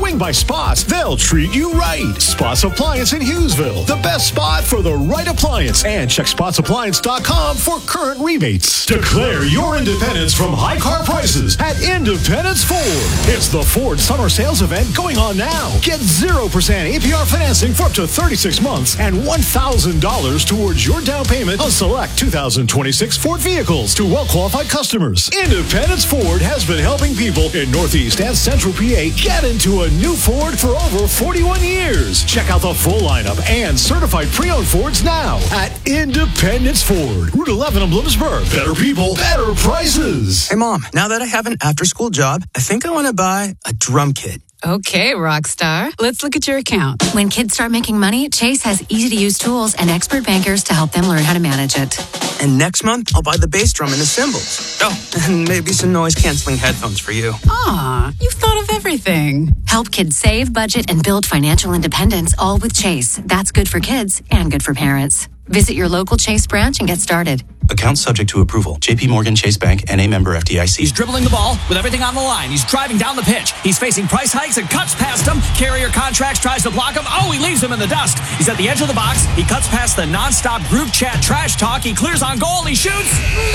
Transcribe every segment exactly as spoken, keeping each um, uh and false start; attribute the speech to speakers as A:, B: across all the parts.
A: swing by Spots. They'll treat you right. Spots Appliance in Hughesville. The best spot for the right appliance. And check spots appliance dot com for current rebates. Declare your independence from high car prices at Independence Ford. It's the Ford Summer Sales Event going on now. Get zero percent A P R financing for up to thirty-six months and one thousand dollars towards your down payment on select two thousand twenty-six Ford vehicles to well-qualified customers. Independence Ford has been helping people in Northeast and Central P A get into a new Ford for over forty-one years. Check out the full lineup and certified pre-owned Fords now at Independence Ford. Route eleven in Bloomsburg. Better people, better prices.
B: Hey, Mom, now that I have an after-school job, I think I want to buy a drum kit.
C: Okay, rock star. Let's look at your account.
D: When kids start making money, Chase has easy-to-use tools and expert bankers to help them learn how to manage it.
B: And next month, I'll buy the bass drum and the cymbals. Oh, and maybe some noise-canceling headphones for you.
C: Aw, you've thought of everything.
D: Help kids save, budget, and build financial independence, all with Chase. That's good for kids and good for parents. Visit your local Chase branch and get started.
E: Account subject to approval. J P Morgan Chase Bank, N A member F D I C.
F: He's dribbling the ball with everything on the line. He's driving down the pitch. He's facing price hikes and cuts past him. Carrier Contracts tries to block him. Oh, he leaves him in the dust. He's at the edge of the box. He cuts past the nonstop group chat trash talk. He clears on goal. He shoots.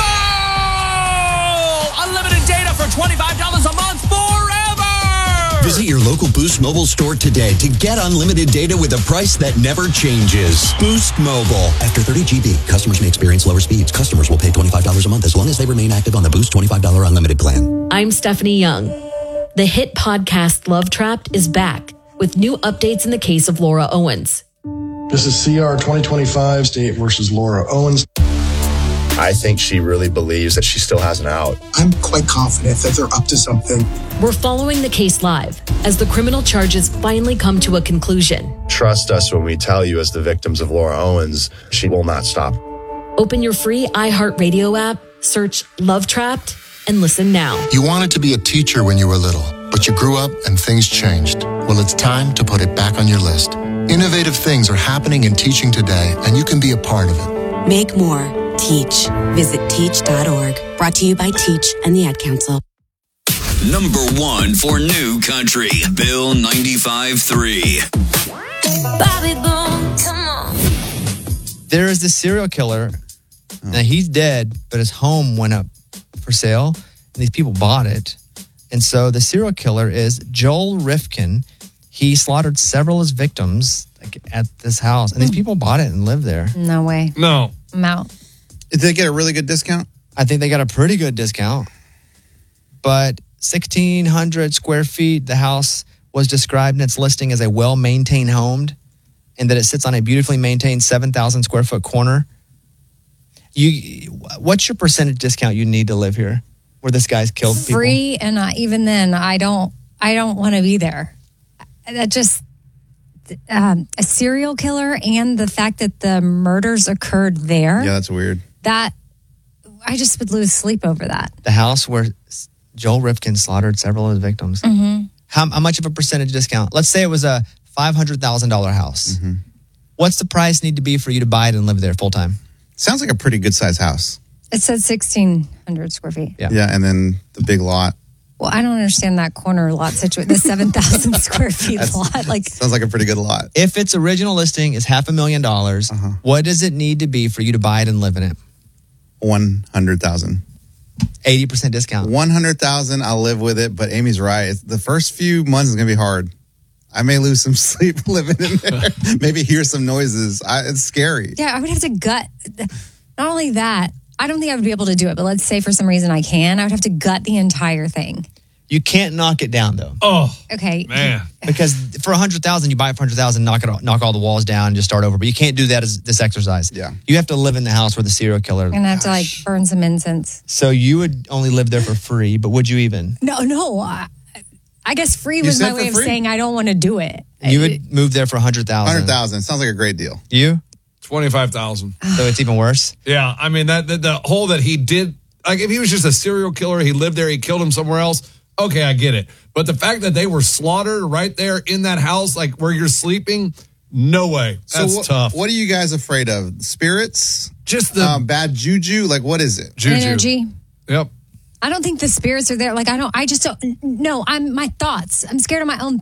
F: Goal! Unlimited data for twenty-five dollars a month forever!
G: Visit your local Boost Mobile store today to get unlimited data with a price that never changes. Boost Mobile. After thirty gigabytes, customers may experience lower speeds. Customers will pay twenty-five dollars a month as long as they remain active on the Boost twenty-five dollars unlimited plan.
H: I'm Stephanie Young. The hit podcast Love Trapped is back with new updates in the case of Laura Owens.
I: This is C R twenty twenty-five, State versus Laura Owens.
J: I think she really believes that she still has an out.
K: I'm quite confident that they're up to something.
H: We're following the case live as the criminal charges finally come to a conclusion.
J: Trust us when we tell you, as the victims of Laura Owens, she will not stop.
H: Open your free iHeartRadio app, search Love Trapped, and listen now.
L: You wanted to be a teacher when you were little, but you grew up and things changed. Well, it's time to put it back on your list. Innovative things are happening in teaching today, and you can be a part of it.
M: Make more. Teach. Visit teach dot org. Brought to you by Teach and the Ad Council.
N: Number one for New Country, Bill ninety-five three.
O: Bobby Boone, come on.
P: There is this serial killer. Oh. Now, he's dead, but his home went up for sale, and these people bought it. And so the serial killer is Joel Rifkin. He slaughtered several of his victims like, at this house, and these people bought it and lived there.
Q: No way.
R: No.
Q: I'm out.
R: Did they get a really good discount?
P: I think they got a pretty good discount. But sixteen hundred square feet, the house was described in its listing as a well-maintained home, and that it sits on a beautifully maintained seven thousand square foot corner. You, what's your percentage discount you need to live here, where this guy's killed people?
Q: Free, and uh, even then, I don't. I don't want to be there. That just um, a serial killer, and the fact that the murders occurred there.
R: Yeah, that's weird.
Q: That I just would lose sleep over that.
P: The house where Joel Rifkin slaughtered several of his victims.
Q: Mm-hmm.
P: How, how much of a percentage discount? Let's say it was a five hundred thousand dollars house.
R: Mm-hmm.
P: What's the price need to be for you to buy it and live there full time?
R: Sounds like a pretty good size house.
Q: It said sixteen hundred square feet.
R: Yeah. Yeah, and then the big lot.
Q: Well, I don't understand that corner lot situation. The seven thousand square feet lot. Like,
R: sounds like a pretty good lot.
P: If its original listing is half a million dollars, uh-huh. what does it need to be for you to buy it and live in it?
R: one hundred thousand dollars.
P: eighty percent discount.
R: one hundred thousand dollars, I'll live with it, but Amy's right. It's, the first few months is going to be hard. I may lose some sleep living in there. Maybe hear some noises. I, it's scary.
Q: Yeah, I would have to gut. Not only that, I don't think I would be able to do it, but let's say for some reason I can. I would have to gut the entire thing.
P: You can't knock it down, though.
R: Oh,
Q: okay,
R: man.
P: Because for one hundred thousand dollars, you buy it for one hundred thousand dollars, knock it, knock all the walls down, and just start over. But you can't do that as this exercise.
R: Yeah.
P: You have to live in the house where the serial killer.
Q: I'm going to have to, like, burn some incense.
P: So you would only live there for free, but would you even?
Q: No, no. I, I guess free was my way of
R: free?
Q: saying I don't want to do it.
P: You would move there for one hundred thousand dollars.
R: one hundred thousand dollars. Sounds like a great deal.
P: You?
R: twenty-five thousand dollars.
P: So it's even worse?
R: Yeah, I mean, that the, the whole that he did, like if he was just a serial killer, he lived there, he killed him somewhere else, okay, I get it. But the fact that they were slaughtered right there in that house, like where you're sleeping, no way. That's
S: so wh-
R: tough.
S: What are you guys afraid of? Spirits?
R: Just the
S: um, bad juju? Like, what is it?
R: Juju.
Q: Energy.
R: Yep.
Q: I don't think the spirits are there. Like, I don't, I just don't, no, I'm, my thoughts. I'm scared of my own